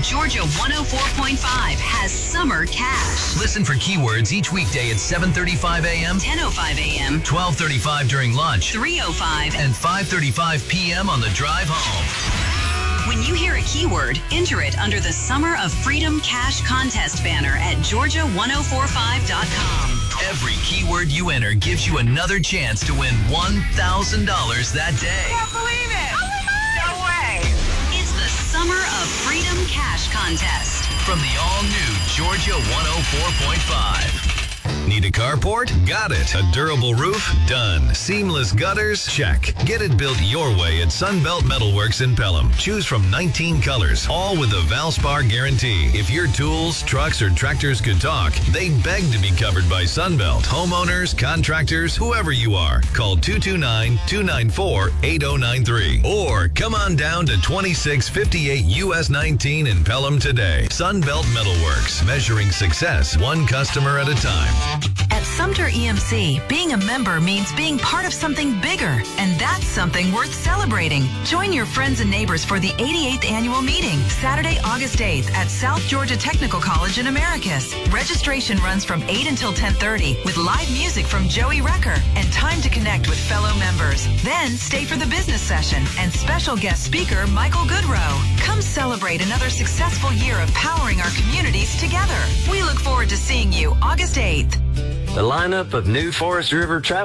Georgia 104.5 has Summer Cash. Listen for keywords each weekday at 7:35 a.m., 10:05 a.m., 12:35 during lunch, 3:05, and 5:35 p.m. on the drive home. When you hear a keyword, enter it under the Summer of Freedom Cash contest banner at Georgia1045.com. Every keyword you enter gives you another chance to win $1,000 that day. I can't believe it. Oh my God. No way. It's the Summer of Freedom Cash contest. From the all-new Georgia 104.5. Need a carport? Got it. A durable roof? Done. Seamless gutters? Check. Get it built your way at Sunbelt Metalworks in Pelham. Choose from 19 colors, all with a Valspar guarantee. If your tools, trucks, or tractors could talk, they'd beg to be covered by Sunbelt. Homeowners, contractors, whoever you are, call 229-294-8093. Or come on down to 2658 US 19 in Pelham today. Sunbelt Metalworks, measuring success one customer at a time. At Sumter EMC, being a member means being part of something bigger, and that's something worth celebrating. Join your friends and neighbors for the 88th annual meeting, Saturday, August 8th at South Georgia Technical College in Americus. Registration runs from 8 until 10:30 with live music from Joey Recker and time to connect with fellow members. Then stay for the business session and special guest speaker Michael Goodrow. Come celebrate another successful year of powering our communities together. We look forward to seeing you August 8th. The lineup of new Forest River travel